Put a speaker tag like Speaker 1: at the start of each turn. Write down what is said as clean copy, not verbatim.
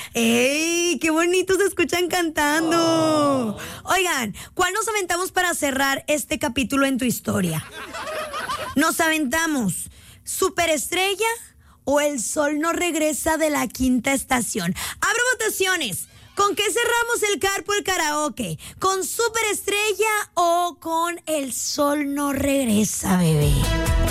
Speaker 1: ¡Ey! ¡Qué bonito se escuchan cantando! Oigan, ¿cuál nos aventamos para cerrar este capítulo en tu historia? Nos aventamos Superestrella o El sol no regresa de la quinta estación. Abro votaciones. ¿Con qué cerramos el Carpool Karaoke? ¿Con Superestrella o con El sol no regresa, bebé?